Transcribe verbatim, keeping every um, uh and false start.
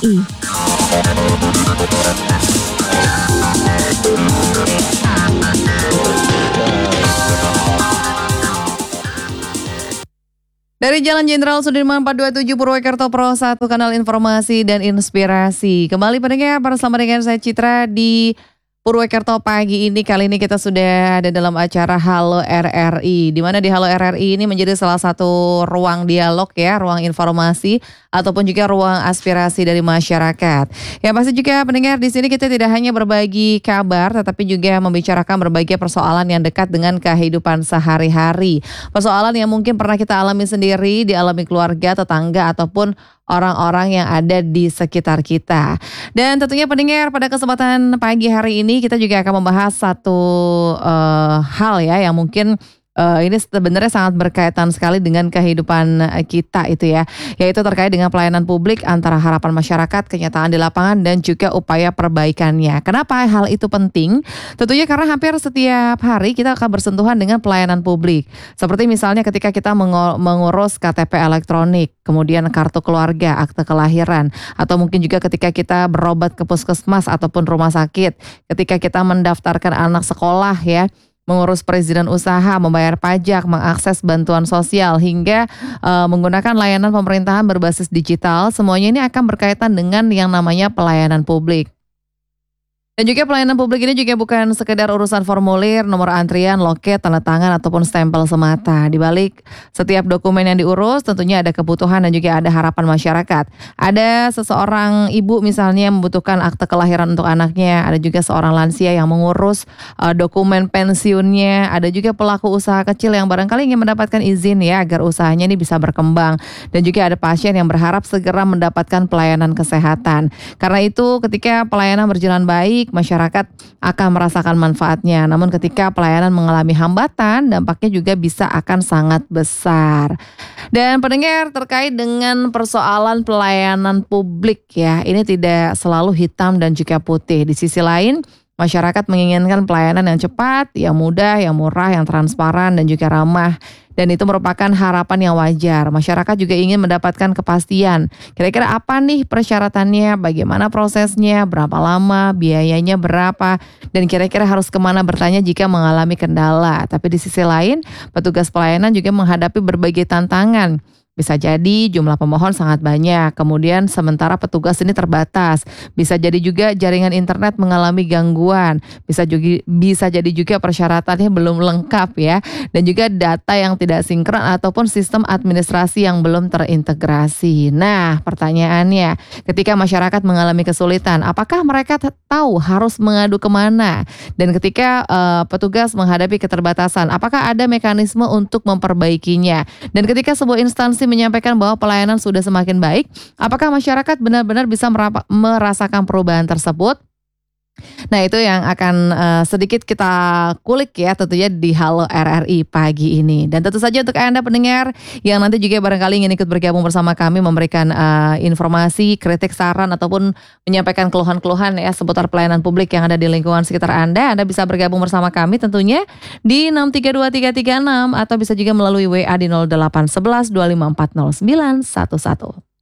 I. Dari Jalan Jenderal Sudirman empat dua tujuh Purwokerto Pro satu, kanal informasi dan inspirasi. Kembali pendengar, bersama dengan saya Citra di Purwokerto pagi ini. Kali ini kita sudah ada dalam acara Halo R R I, di mana di Halo R R I ini menjadi salah satu ruang dialog ya, ruang informasi ataupun juga ruang aspirasi dari masyarakat. Ya pasti juga pendengar, di sini kita tidak hanya berbagi kabar, tetapi juga membicarakan berbagai persoalan yang dekat dengan kehidupan sehari-hari. Persoalan yang mungkin pernah kita alami sendiri, dialami keluarga, tetangga ataupun orang-orang yang ada di sekitar kita. Dan tentunya pendengar, pada kesempatan pagi hari ini kita juga akan membahas satu uh, hal ya yang mungkin Uh, ini sebenarnya sangat berkaitan sekali dengan kehidupan kita itu ya, yaitu terkait dengan pelayanan publik antara harapan masyarakat, kenyataan di lapangan dan juga upaya perbaikannya. Kenapa hal itu penting? Tentunya karena hampir setiap hari kita akan bersentuhan dengan pelayanan publik. Seperti misalnya ketika kita mengurus K T P elektronik, kemudian kartu keluarga, akte kelahiran, atau mungkin juga ketika kita berobat ke puskesmas ataupun rumah sakit, ketika kita mendaftarkan anak sekolah ya, mengurus perizinan usaha, membayar pajak, mengakses bantuan sosial, hingga uh, menggunakan layanan pemerintahan berbasis digital. Semuanya ini akan berkaitan dengan yang namanya pelayanan publik. Dan juga pelayanan publik ini juga bukan sekedar urusan formulir, nomor antrian, loket, tanda tangan, ataupun stempel semata. Di balik setiap dokumen yang diurus tentunya ada kebutuhan dan juga ada harapan masyarakat. Ada seseorang ibu misalnya membutuhkan akte kelahiran untuk anaknya, ada juga seorang lansia yang mengurus uh, dokumen pensiunnya, ada juga pelaku usaha kecil yang barangkali ingin mendapatkan izin ya agar usahanya ini bisa berkembang. Dan juga ada pasien yang berharap segera mendapatkan pelayanan kesehatan. Karena itu ketika pelayanan berjalan baik, masyarakat akan merasakan manfaatnya. Namun ketika pelayanan mengalami hambatan, dampaknya juga bisa akan sangat besar. Dan pendengar, terkait dengan persoalan pelayanan publik ya, ini tidak selalu hitam dan juga putih. Di sisi lain, masyarakat menginginkan pelayanan yang cepat, yang mudah, yang murah, yang transparan dan juga ramah. Dan itu merupakan harapan yang wajar. Masyarakat juga ingin mendapatkan kepastian. Kira-kira apa nih persyaratannya, bagaimana prosesnya, berapa lama, biayanya berapa, dan kira-kira harus kemana bertanya jika mengalami kendala. Tapi di sisi lain, petugas pelayanan juga menghadapi berbagai tantangan. Bisa jadi jumlah pemohon sangat banyak, kemudian sementara petugas ini terbatas. Bisa jadi juga jaringan internet mengalami gangguan. Bisa juga bisa jadi juga persyaratannya belum lengkap ya. Dan juga data yang tidak sinkron ataupun sistem administrasi yang belum terintegrasi. Nah, pertanyaannya, ketika masyarakat mengalami kesulitan, apakah mereka tahu harus mengadu kemana? Dan ketika uh, petugas menghadapi keterbatasan, apakah ada mekanisme untuk memperbaikinya? Dan ketika sebuah instansi menyampaikan bahwa pelayanan sudah semakin baik, apakah masyarakat benar-benar bisa merapa, merasakan perubahan tersebut? Nah, itu yang akan uh, sedikit kita kulik ya tentunya di Halo R R I pagi ini. Dan tentu saja untuk Anda pendengar yang nanti juga barangkali ingin ikut bergabung bersama kami, memberikan uh, informasi, kritik, saran ataupun menyampaikan keluhan-keluhan ya seputar pelayanan publik yang ada di lingkungan sekitar Anda, Anda bisa bergabung bersama kami tentunya di enam tiga dua tiga tiga enam atau bisa juga melalui W A di nol delapan satu satu dua lima empat nol sembilan satu satu.